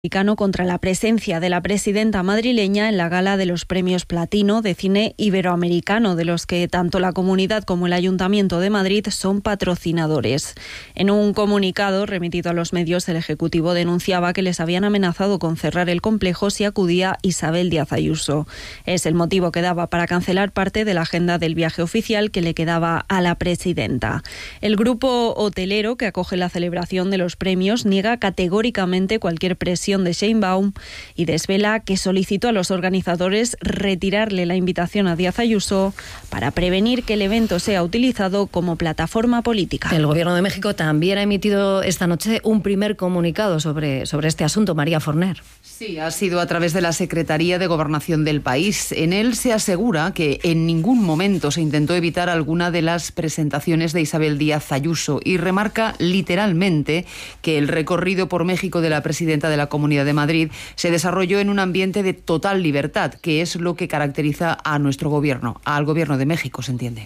contra la presencia de la presidenta madrileña en la gala de los premios Platino de cine iberoamericano, de los que tanto la Comunidad como el Ayuntamiento de Madrid son patrocinadores. En un comunicado remitido a los medios, el Ejecutivo denunciaba que les habían amenazado con cerrar el complejo si acudía Isabel Díaz Ayuso. Es el motivo que daba para cancelar parte de la agenda del viaje oficial que le quedaba a la presidenta. El grupo hotelero que acoge la celebración de los premios niega categóricamente cualquier presión de Sheinbaum y desvela que solicitó a los organizadores retirarle la invitación a Díaz Ayuso para prevenir que el evento sea utilizado como plataforma política. El Gobierno de México también ha emitido esta noche un primer comunicado sobre este asunto. María Forner. Sí, ha sido a través de la Secretaría de Gobernación del país. En él se asegura que en ningún momento se intentó evitar alguna de las presentaciones de Isabel Díaz Ayuso y remarca literalmente que el recorrido por México de la presidenta de la Comunidad de Madrid se desarrolló en un ambiente de total libertad, que es lo que caracteriza a nuestro gobierno, al Gobierno de México, se entiende.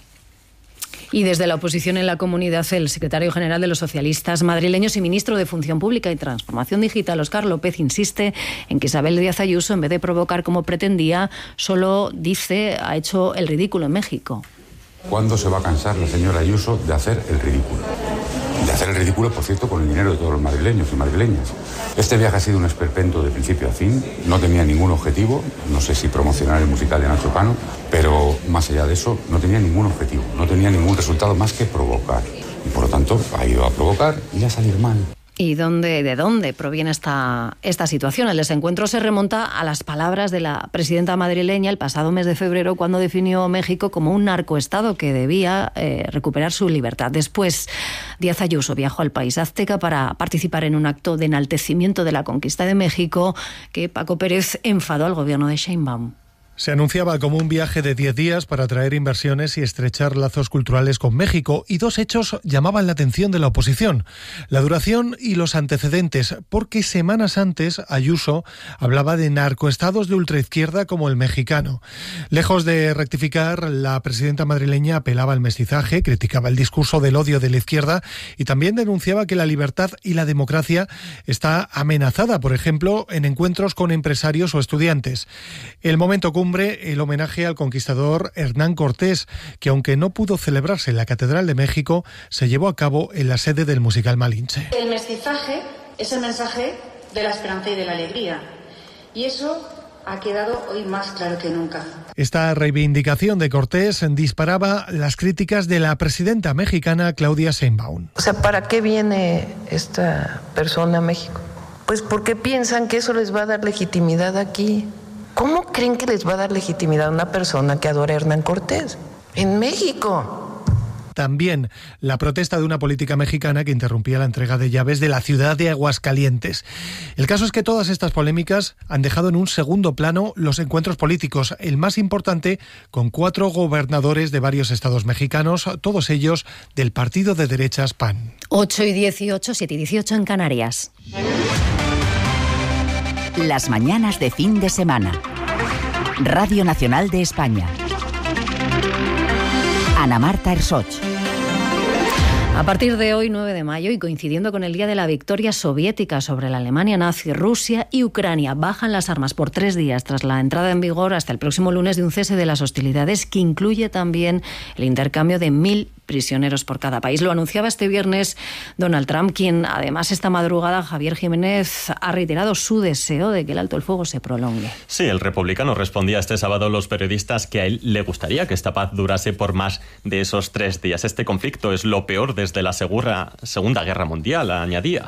Y desde la oposición en la comunidad, el secretario general de los socialistas madrileños y ministro de Función Pública y Transformación Digital, Óscar López, insiste en que Isabel Díaz Ayuso, en vez de provocar como pretendía, solo dice ha hecho el ridículo en México. ¿Cuándo se va a cansar la señora Ayuso de hacer el ridículo? De hacer el ridículo, por cierto, con el dinero de todos los madrileños y madrileñas. Este viaje ha sido un esperpento de principio a fin, no tenía ningún objetivo, no sé si promocionar el musical de Nacho Cano, pero más allá de eso no tenía ningún objetivo, no tenía ningún resultado más que provocar. Y por lo tanto ha ido a provocar y a salir mal. ¿Y de dónde proviene esta situación? El desencuentro se remonta a las palabras de la presidenta madrileña el pasado mes de febrero, cuando definió México como un narcoestado que debía recuperar su libertad. Después, Díaz Ayuso viajó al país azteca para participar en un acto de enaltecimiento de la conquista de México que Paco Pérez enfadó al gobierno de Sheinbaum. Se anunciaba como un viaje de 10 días para atraer inversiones y estrechar lazos culturales con México, y dos hechos llamaban la atención de la oposición: la duración y los antecedentes, porque semanas antes Ayuso hablaba de narcoestados de ultraizquierda como el mexicano. Lejos de rectificar, la presidenta madrileña apelaba al mestizaje, criticaba el discurso del odio de la izquierda y también denunciaba que la libertad y la democracia está amenazada, por ejemplo, en encuentros con empresarios o estudiantes. El momento el homenaje al conquistador Hernán Cortés, que aunque no pudo celebrarse en la Catedral de México, se llevó a cabo en la sede del musical Malinche. El mestizaje es el mensaje de la esperanza y de la alegría, y eso ha quedado hoy más claro que nunca. Esta reivindicación de Cortés disparaba las críticas de la presidenta mexicana Claudia Sheinbaum. O sea, ¿para qué viene esta persona a México? Pues porque piensan que eso les va a dar legitimidad aquí. ¿Cómo creen que les va a dar legitimidad a una persona que adora a Hernán Cortés en México? También la protesta de una política mexicana que interrumpía la entrega de llaves de la ciudad de Aguascalientes. El caso es que todas estas polémicas han dejado en un segundo plano los encuentros políticos, el más importante con 4 gobernadores de varios estados mexicanos, todos ellos del partido de derechas PAN. 8:18, 7:18 en Canarias. Las mañanas de fin de semana. Radio Nacional de España. Ana Marta Ersoch. A partir de hoy, 9 de mayo, y coincidiendo con el día de la victoria soviética sobre la Alemania nazi, Rusia y Ucrania bajan las armas por 3 días tras la entrada en vigor hasta el próximo lunes de un cese de las hostilidades que incluye también el intercambio de 1.000 prisioneros por cada país. Lo anunciaba este viernes Donald Trump, quien además esta madrugada, Javier Jiménez, ha reiterado su deseo de que el alto el fuego se prolongue. Sí, el republicano respondía este sábado a los periodistas que a él le gustaría que esta paz durase por más de esos 3 días. Este conflicto es lo peor desde la Segunda Guerra Mundial, añadía.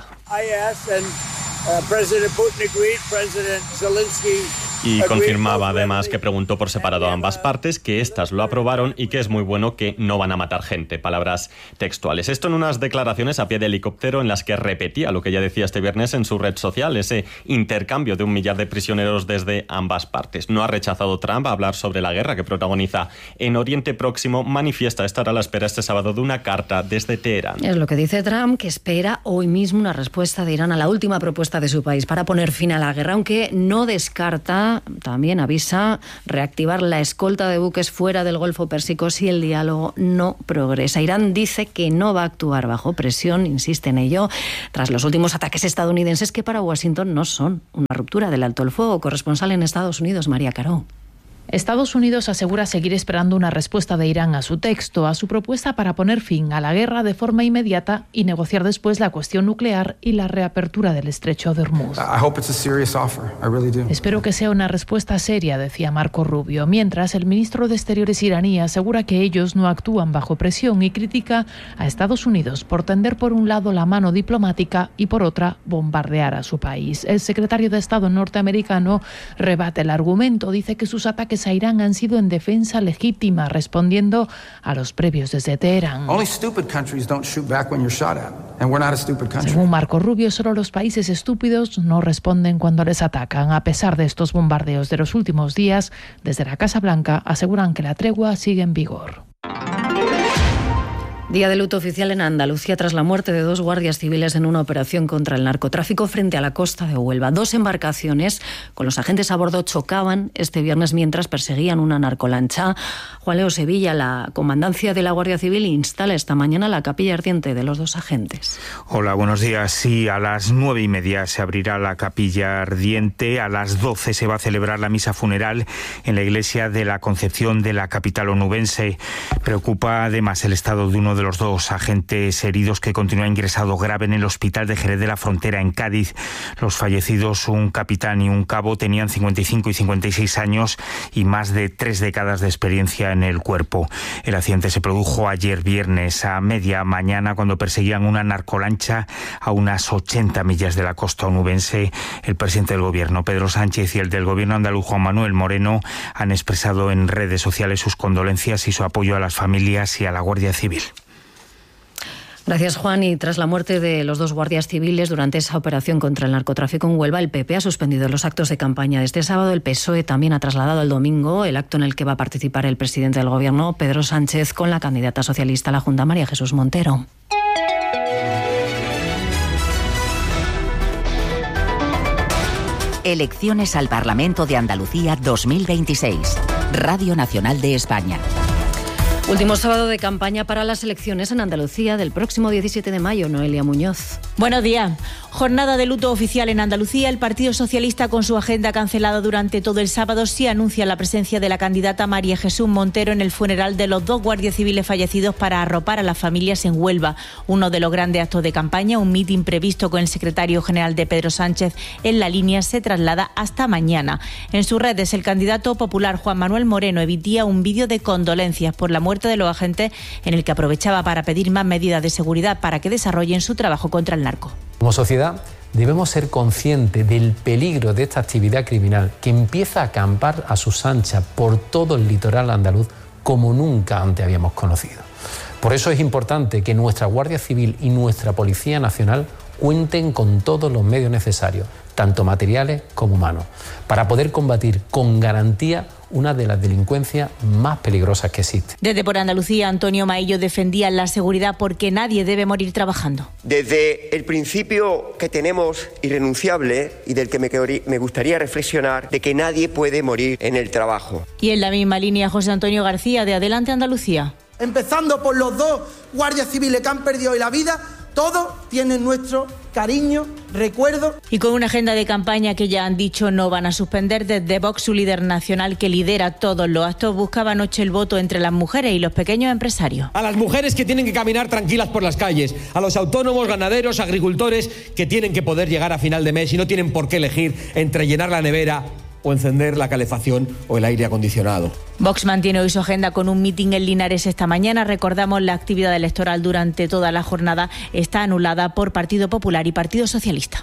Y confirmaba además que preguntó por separado a ambas partes, que éstas lo aprobaron y que es muy bueno, que no van a matar gente. Palabras textuales. Esto en unas declaraciones a pie de helicóptero en las que repetía lo que ya decía este viernes en su red social, ese intercambio de 1 millar de prisioneros desde ambas partes. No ha rechazado Trump a hablar sobre la guerra que protagoniza en Oriente Próximo. Manifiesta estar a la espera este sábado de una carta desde Teherán. Es lo que dice Trump, que espera hoy mismo una respuesta de Irán a la última propuesta de su país para poner fin a la guerra, aunque no descarta Turquía también avisa reactivar la escolta de buques fuera del Golfo Pérsico si el diálogo no progresa. Irán dice que no va a actuar bajo presión, insiste en ello, tras los últimos ataques estadounidenses que para Washington no son una ruptura del alto el fuego. Corresponsal en Estados Unidos, María Caro. Estados Unidos asegura seguir esperando una respuesta de Irán a su texto, a su propuesta para poner fin a la guerra de forma inmediata y negociar después la cuestión nuclear y la reapertura del estrecho de Hormuz. Espero que sea una respuesta seria, decía Marco Rubio, mientras el ministro de Exteriores iraní asegura que ellos no actúan bajo presión y critica a Estados Unidos por tender por un lado la mano diplomática y por otra bombardear a su país. El secretario de Estado norteamericano rebate el argumento, dice que sus ataques a Irán han sido en defensa legítima, respondiendo a los previos desde Teherán. Según Marco Rubio, solo los países estúpidos no responden cuando les atacan. A pesar de estos bombardeos de los últimos días, desde la Casa Blanca aseguran que la tregua sigue en vigor. Día de luto oficial en Andalucía tras la muerte de 2 guardias civiles en una operación contra el narcotráfico frente a la costa de Huelva. 2 embarcaciones con los agentes a bordo chocaban este viernes mientras perseguían una narcolancha. Juan Leo Sevilla, la comandancia de la Guardia Civil, instala esta mañana la capilla ardiente de los 2 agentes. Hola, buenos días. Sí, a las 9:30 se abrirá la capilla ardiente. A las 12 se va a celebrar la misa funeral en la iglesia de la Concepción de la capital onubense. Preocupa además el estado de uno de los 2 agentes heridos que continúa ingresado grave en el hospital de Jerez de la Frontera, en Cádiz. Los fallecidos, un capitán y un cabo, tenían 55 y 56 años y más de 3 décadas de experiencia en el cuerpo. El accidente se produjo ayer viernes a media mañana cuando perseguían una narcolancha a unas 80 millas de la costa onubense. El presidente del gobierno, Pedro Sánchez, y el del gobierno andaluz, Juan Manuel Moreno, han expresado en redes sociales sus condolencias y su apoyo a las familias y a la Guardia Civil. Gracias, Juan. Y tras la muerte de los 2 guardias civiles durante esa operación contra el narcotráfico en Huelva, el PP ha suspendido los actos de campaña de este sábado. El PSOE también ha trasladado el domingo el acto en el que va a participar el presidente del Gobierno, Pedro Sánchez, con la candidata socialista a la Junta, María Jesús Montero. Elecciones al Parlamento de Andalucía 2026. Radio Nacional de España. Último sábado de campaña para las elecciones en Andalucía del próximo 17 de mayo. Noelia Muñoz. Buenos días. Jornada de luto oficial en Andalucía. El Partido Socialista, con su agenda cancelada durante todo el sábado, sí anuncia la presencia de la candidata María Jesús Montero en el funeral de los 2 guardias civiles fallecidos para arropar a las familias en Huelva. Uno de los grandes actos de campaña, un mitin previsto con el secretario general de Pedro Sánchez en la línea, se traslada hasta mañana. En sus redes, el candidato popular Juan Manuel Moreno emitía un vídeo de condolencias por la muerte de los agentes, en el que aprovechaba para pedir más medidas de seguridad para que desarrollen su trabajo contra el narco. Como sociedad debemos ser conscientes del peligro de esta actividad criminal que empieza a acampar a sus anchas por todo el litoral andaluz como nunca antes habíamos conocido. Por eso es importante que nuestra Guardia Civil y nuestra Policía Nacional cuenten con todos los medios necesarios, tanto materiales como humanos, para poder combatir con garantía una de las delincuencias más peligrosas que existe. Desde Por Andalucía, Antonio Maillo defendía la seguridad porque nadie debe morir trabajando. Desde el principio que tenemos irrenunciable y del que me gustaría reflexionar, de que nadie puede morir en el trabajo. Y en la misma línea, José Antonio García, de Adelante Andalucía. Empezando por los 2 guardias civiles que han perdido hoy la vida, todos tienen nuestro cariño, recuerdo. Y con una agenda de campaña que ya han dicho no van a suspender, desde Vox, su líder nacional que lidera todos los actos, buscaba anoche el voto entre las mujeres y los pequeños empresarios. A las mujeres que tienen que caminar tranquilas por las calles, a los autónomos, ganaderos, agricultores que tienen que poder llegar a final de mes y no tienen por qué elegir entre llenar la nevera o encender la calefacción o el aire acondicionado. Vox mantiene hoy su agenda con un mitin en Linares esta mañana. Recordamos, la actividad electoral durante toda la jornada está anulada por Partido Popular y Partido Socialista.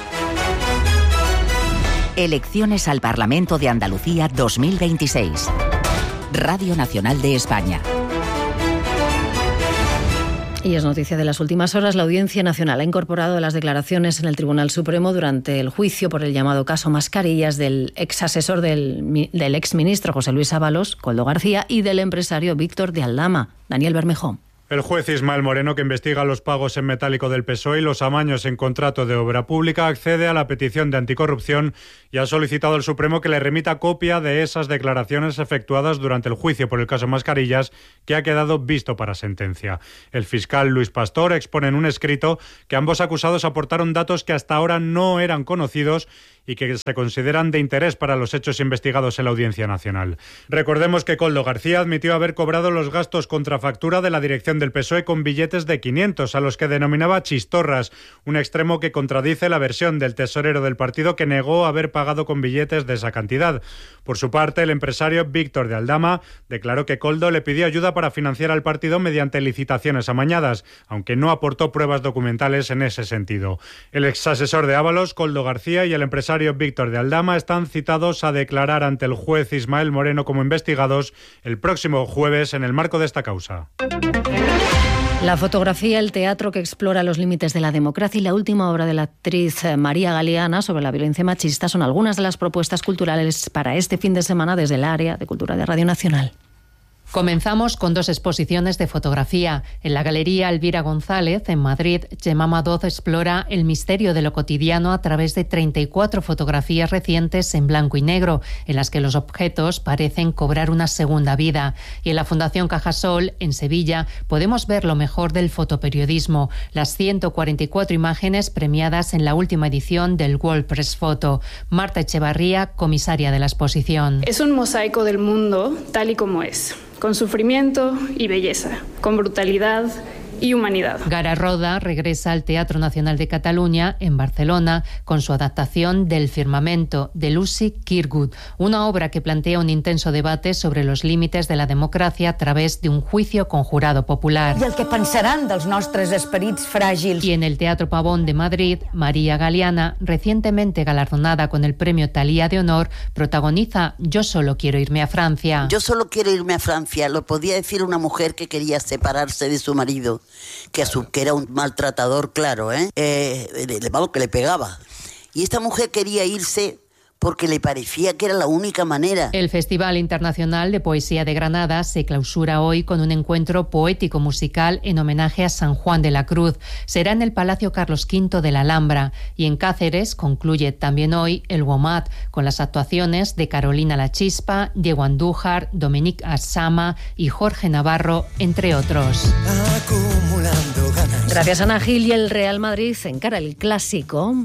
Elecciones al Parlamento de Andalucía 2026. Radio Nacional de España. Y es noticia de las últimas horas, la Audiencia Nacional ha incorporado las declaraciones en el Tribunal Supremo durante el juicio por el llamado caso Mascarillas del ex asesor del ex ministro José Luis Ábalos, Koldo García, y del empresario Víctor de Aldama, Daniel Bermejón. El juez Ismael Moreno, que investiga los pagos en metálico del PSOE y los amaños en contrato de obra pública, accede a la petición de anticorrupción y ha solicitado al Supremo que le remita copia de esas declaraciones efectuadas durante el juicio por el caso Mascarillas, que ha quedado visto para sentencia. El fiscal Luis Pastor expone en un escrito que ambos acusados aportaron datos que hasta ahora no eran conocidos y que se consideran de interés para los hechos investigados en la Audiencia Nacional. Recordemos que Koldo García admitió haber cobrado los gastos contra factura de la dirección del PSOE con billetes de 500, a los que denominaba chistorras, un extremo que contradice la versión del tesorero del partido, que negó haber pagado con billetes de esa cantidad. Por su parte, el empresario Víctor de Aldama declaró que Koldo le pidió ayuda para financiar al partido mediante licitaciones amañadas, aunque no aportó pruebas documentales en ese sentido. El exasesor de Ábalos, Koldo García, y el empresario Víctor de Aldama están citados a declarar ante el juez Ismael Moreno como investigados el próximo jueves en el marco de esta causa. La fotografía, el teatro que explora los límites de la democracia y la última obra de la actriz María Galeana sobre la violencia machista son algunas de las propuestas culturales para este fin de semana desde el área de cultura de Radio Nacional. Comenzamos con 2 exposiciones de fotografía. En la Galería Elvira González, en Madrid, Gemma Madoz explora el misterio de lo cotidiano a través de 34 fotografías recientes en blanco y negro, en las que los objetos parecen cobrar una segunda vida. Y en la Fundación Cajasol, en Sevilla, podemos ver lo mejor del fotoperiodismo, las 144 imágenes premiadas en la última edición del World Press Photo. Marta Echevarría, comisaria de la exposición. Es un mosaico del mundo tal y como es, con sufrimiento y belleza, con brutalidad y humanidad. Gara Roda regresa al Teatro Nacional de Cataluña, en Barcelona, con su adaptación del Firmamento, de Lucy Kirkwood, una obra que plantea un intenso debate sobre los límites de la democracia a través de un juicio con jurado popular. I el que pensaran dels nostres esperits fràgils. Y en el Teatro Pavón de Madrid, María Galeana, recientemente galardonada con el premio Thalía de Honor, protagoniza Yo solo quiero irme a Francia. Yo solo quiero irme a Francia, lo podía decir una mujer que quería separarse de su marido, que era un maltratador, claro, que le pegaba. Y esta mujer quería irse porque le parecía que era la única manera. El Festival Internacional de Poesía de Granada se clausura hoy con un encuentro poético-musical en homenaje a San Juan de la Cruz. Será en el Palacio Carlos V de la Alhambra. Y en Cáceres concluye también hoy el WOMAD, con las actuaciones de Carolina La Chispa, Diego Andújar, Dominique Assama y Jorge Navarro, entre otros. Gracias, Ana Gil. Y el Real Madrid encara el Clásico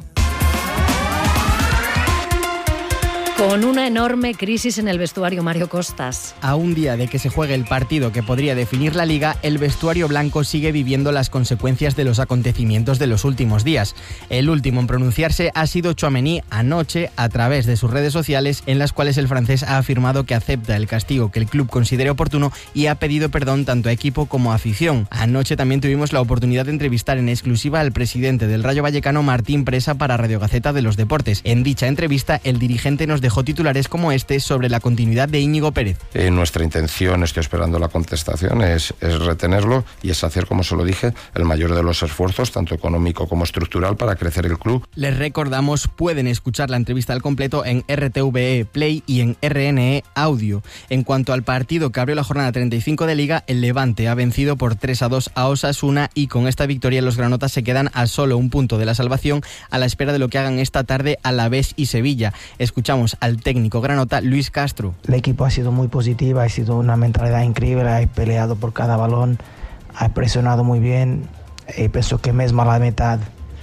con una enorme crisis en el vestuario. Mario Costas. A un día de que se juegue el partido que podría definir la Liga, el vestuario blanco sigue viviendo las consecuencias de los acontecimientos de los últimos días. El último en pronunciarse ha sido Tchouaméni anoche a través de sus redes sociales, en las cuales el francés ha afirmado que acepta el castigo que el club considere oportuno y ha pedido perdón tanto a equipo como a afición. Anoche también tuvimos la oportunidad de entrevistar en exclusiva al presidente del Rayo Vallecano, Martín Presa, para Radio Gaceta de los Deportes. En dicha entrevista, el dirigente nos dejó titulares como este sobre la continuidad de Íñigo Pérez. Nuestra intención, estoy esperando la contestación, es retenerlo y es hacer, como se lo dije, el mayor de los esfuerzos, tanto económico como estructural, para crecer el club. Les recordamos, pueden escuchar la entrevista al completo en RTVE Play y en RNE Audio. En cuanto al partido que abrió la jornada 35 de Liga, el Levante ha vencido por 3-2 a Osasuna y con esta victoria los granotas se quedan a solo un punto de la salvación, a la espera de lo que hagan esta tarde Alavés y Sevilla. Escuchamos al técnico granota Luis Castro. El equipo ha sido muy positivo, ha sido una mentalidad increíble, ha peleado por cada balón, ha presionado muy bien y pienso que mesmo a la mitad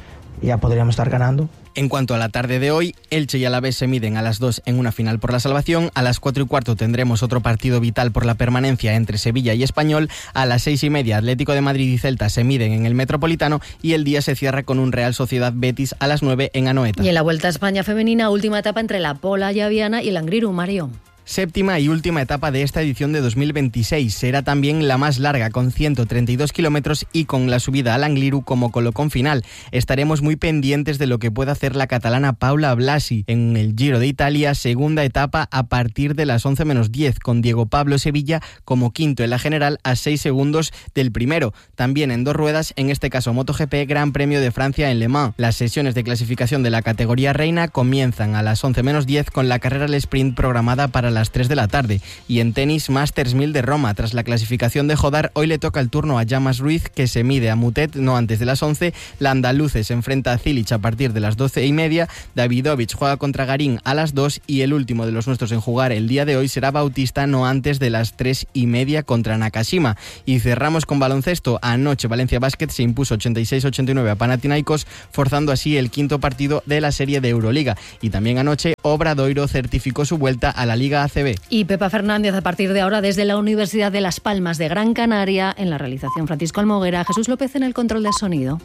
ya podríamos estar ganando. En cuanto a la tarde de hoy, Elche y Alavés se miden a las 2 en una final por la salvación. A las 4:15 tendremos otro partido vital por la permanencia entre Sevilla y Español. A las 6:30 Atlético de Madrid y Celta se miden en el Metropolitano y el día se cierra con un Real Sociedad Betis a las 9 en Anoeta. Y en la Vuelta a España femenina, última etapa entre la Pola Llaviana y el Angriru, Mario. Séptima y última etapa de esta edición de 2026. Será también la más larga, con 132 kilómetros y con la subida al Angliru como colocón final. Estaremos muy pendientes de lo que pueda hacer la catalana Paula Blasi en el Giro de Italia, segunda etapa a partir de las 11 menos 10, con Diego Pablo Sevilla como quinto en la general a 6 segundos del primero. También en dos ruedas, en este caso MotoGP, Gran Premio de Francia en Le Mans. Las sesiones de clasificación de la categoría reina comienzan a las 11 menos 10 con la carrera al sprint programada para las 3 de la tarde. Y en tenis, Masters 1000 de Roma. Tras la clasificación de Jodar, hoy le toca el turno a Llamas Ruiz, que se mide a Mutet no antes de las 11. La andaluce se enfrenta a Cilic a partir de las 12:30. Davidovich juega contra Garín a las 2 y el último de los nuestros en jugar el día de hoy será Bautista no antes de las 3:30 contra Nakashima. Y cerramos con baloncesto. Anoche Valencia Basket se impuso 86-89 a Panathinaikos, forzando así el quinto partido de la serie de Euroliga. Y también anoche Obradoiro certificó su vuelta a la Liga ACB. Y Pepa Fernández a partir de ahora desde la Universidad de Las Palmas de Gran Canaria, en la realización Francisco Almoguera, Jesús López en el control de sonido.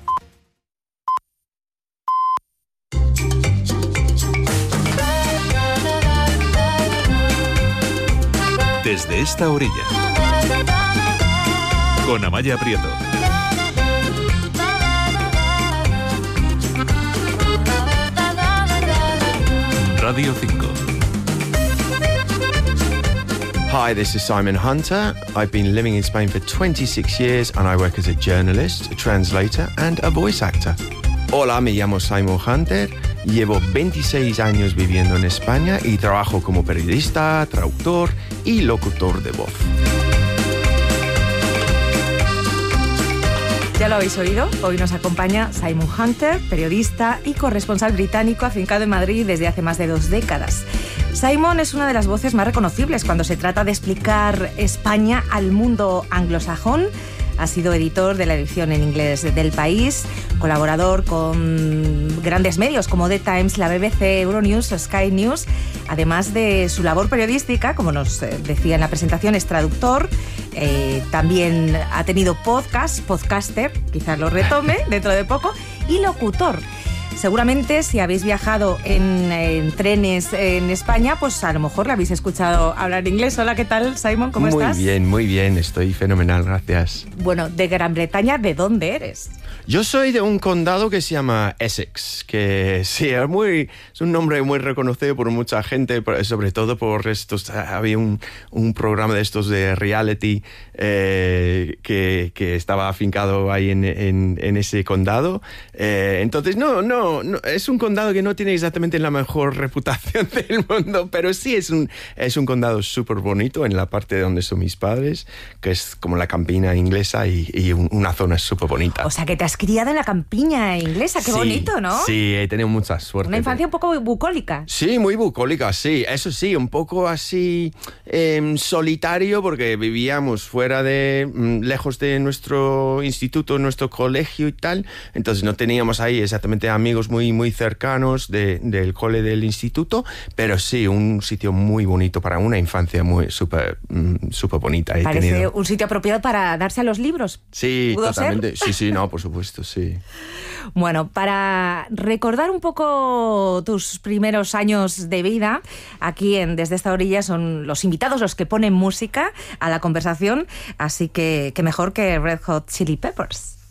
Desde esta orilla, con Amaya Prieto. Radio 5. Hi, this is Simon Hunter. I've been living in Spain for 26 years and I work as a journalist, a translator and a voice actor. Hola, me llamo Simon Hunter. Llevo 26 años viviendo en España y trabajo como periodista, traductor y locutor de voz. Ya lo habéis oído, hoy nos acompaña Simon Hunter, periodista y corresponsal británico afincado en Madrid desde hace más de 2 décadas. Simon es una de las voces más reconocibles cuando se trata de explicar España al mundo anglosajón. Ha sido editor de la edición en inglés del País, colaborador con grandes medios como The Times, la BBC, Euronews o Sky News. Además de su labor periodística, como nos decía en la presentación, es traductor. También ha tenido podcaster, quizás lo retome dentro de poco, y locutor. Seguramente si habéis viajado en trenes en España, pues a lo mejor le habéis escuchado hablar inglés. Hola, ¿qué tal, Simon? ¿Cómo estás? Muy bien, estoy fenomenal, gracias. Bueno, de Gran Bretaña, ¿de dónde eres? Yo soy de un condado que se llama Essex, que sí, es un nombre muy reconocido por mucha gente, sobre todo por estos. Había un programa de estos de reality que estaba afincado ahí en ese condado. Entonces, no, es un condado que no tiene exactamente la mejor reputación del mundo, pero sí es un condado súper bonito en la parte donde son mis padres, que es como la campiña inglesa y una zona súper bonita. O sea, que te has criado en la campiña inglesa, qué bonito, ¿no? Sí, he tenido mucha suerte. Una infancia un poco bucólica. Sí, muy bucólica, sí. Eso sí, un poco así solitario, porque vivíamos fuera lejos de nuestro instituto, nuestro colegio y tal. Entonces no teníamos ahí exactamente amigos muy, muy cercanos del cole del instituto, pero sí, un sitio muy bonito para una infancia muy súper bonita. Parece un sitio apropiado para darse a los libros. Sí, ¿Pudo totalmente. ser? Sí, no, por supuesto, sí. Bueno, para recordar un poco tus primeros años de vida, aquí Desde esta orilla son los invitados los que ponen música a la conversación, así que qué mejor que Red Hot Chili Peppers.